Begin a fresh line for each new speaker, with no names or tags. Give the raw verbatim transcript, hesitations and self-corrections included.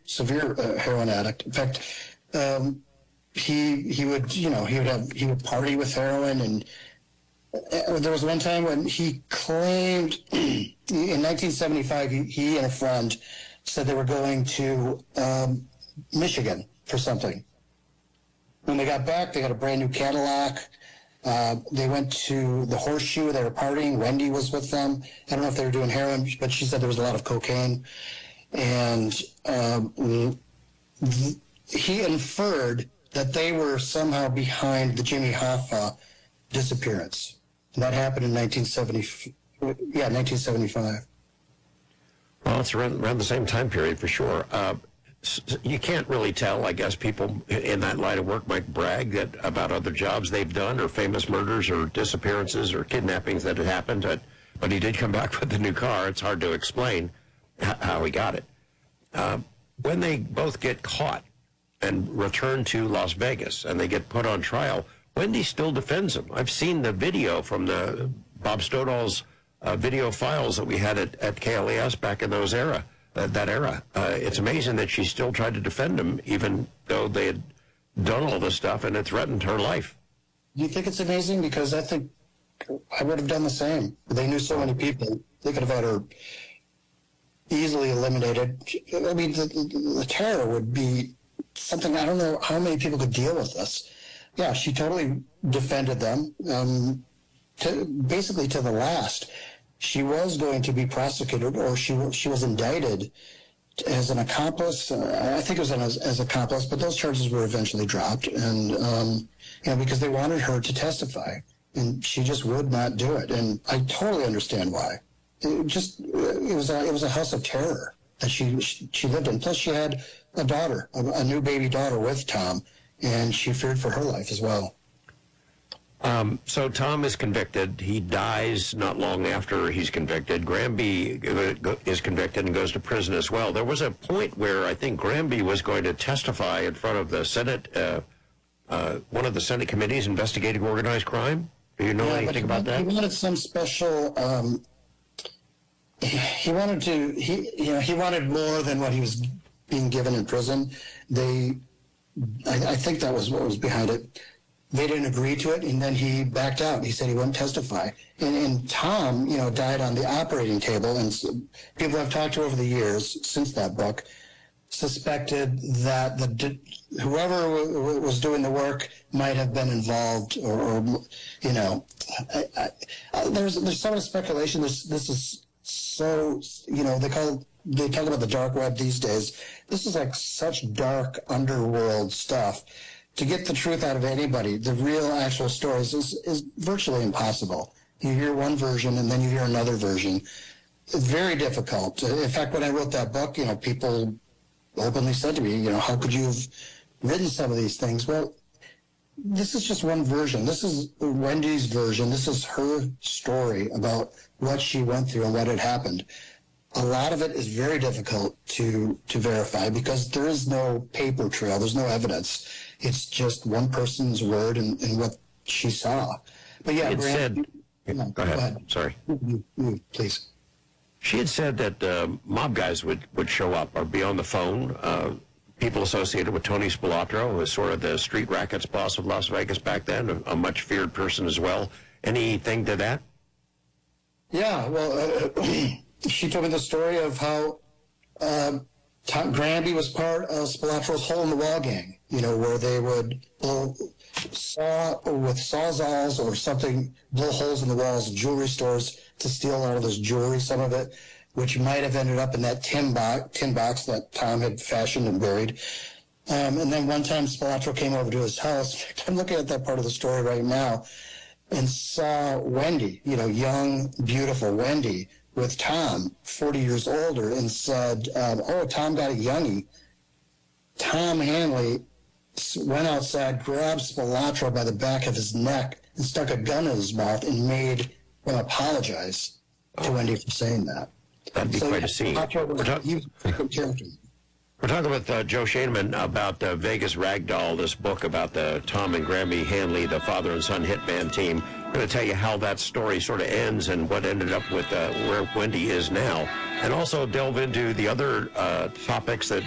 severe uh, heroin addict. In fact, um, he he would you know he would have he would party with heroin, and uh, there was one time when he claimed in nineteen seventy-five he, he and a friend said they were going to um, Michigan for something. When they got back, they got a brand new Cadillac. Uh, they went to the Horseshoe. They were partying. Wendy was with them. I don't know if they were doing heroin, but she said there was a lot of cocaine. And um, he inferred that they were somehow behind the Jimmy Hoffa disappearance. And that happened in nineteen seventy. Yeah, nineteen seventy-five.
Well, it's around, around the same time period for sure. Uh, you can't really tell. I guess people in that line of work might brag that about other jobs they've done, or famous murders, or disappearances, or kidnappings that had happened. But, but he did come back with a new car. It's hard to explain how he got it. Uh, when they both get caught and return to Las Vegas and they get put on trial, Wendy still defends him. I've seen the video from the Bob Stoddard's uh, video files that we had at, at K L A S back in those era, uh, that era. Uh, it's amazing that she still tried to defend him, even though they had done all this stuff and it threatened her life.
You think it's amazing? Because I think I would have done the same. They knew so many people. They could have had her easily eliminated. I mean, the, the, the terror would be something, I don't know how many people could deal with this. Yeah, she totally defended them, um, to, basically to the last. She was going to be prosecuted, or she she was indicted as an accomplice. Uh, I think it was an, as, as accomplice, but those charges were eventually dropped, and um, you know, because they wanted her to testify, and she just would not do it. And I totally understand why. It just it was a, it was a house of terror that she she lived in. Plus, she had a daughter, a, a new baby daughter with Tom, and she feared for her life as well.
Um, so Tom is convicted. He dies not long after he's convicted. Granby is convicted and goes to prison as well. There was a point where I think Granby was going to testify in front of the Senate, uh, uh, one of the Senate committees investigating organized crime. Do you know
yeah,
anything
he,
about that?
He wanted some special. Um, he wanted to. He you know he wanted more than what he was being given in prison. They, I, I think that was what was behind it. They didn't agree to it, and then he backed out. He said he wouldn't testify. And, and Tom, you know, died on the operating table, and people I've talked to over the years since that book suspected that the whoever w was doing the work might have been involved, or, or you know, I, I, I, there's there's so much speculation. This this is so, you know, they call they talk about the dark web these days. This is like such dark underworld stuff. To get the truth out of anybody, the real actual stories, is, is virtually impossible. You hear one version and then you hear another version. It's very difficult. In fact, when I wrote that book, you know, people openly said to me, you know, how could you have written some of these things? Well, this is just one version. This is Wendy's version. This is her story about what she went through and what had happened. A lot of it is very difficult to, to verify because there is no paper trail. There's no evidence. It's just one person's word and, and what she saw. But yeah,
it
Grant,
said,
you know,
go, ahead.
go ahead.
Sorry.
You, you, please.
She had said that uh, mob guys would, would show up or be on the phone. Uh, people associated with Tony Spilatro, who was sort of the street rackets boss of Las Vegas back then, a, a much feared person as well. Anything to that?
Yeah, well, uh, she told me the story of how um, Tom Granby was part of Spilatro's hole-in-the-wall gang, you know, where they would blow saw with sawzalls or something, blow holes in the walls of jewelry stores to steal all of this jewelry, some of it, which might have ended up in that tin box, tin box that Tom had fashioned and buried. Um, and then one time Spilatro came over to his house. I'm looking at that part of the story right now and saw Wendy, you know, young, beautiful Wendy, with Tom, forty years older, and said, um, oh, Tom got a youngie. Tom Hanley went outside, grabbed Spilatro by the back of his neck, and stuck a gun in his mouth and made him apologize to Wendy for saying that.
That'd be
so,
quite a scene.
Spilatro was,
We're, talk-
he was a good character.
We're talking with uh, Joe Shaneman about uh, Vegas Ragdoll, this book about the Tom and Granby Hanley, the father and son hitman team. We're going to tell you how that story sort of ends and what ended up with uh, where Wendy is now, and also delve into the other uh, topics that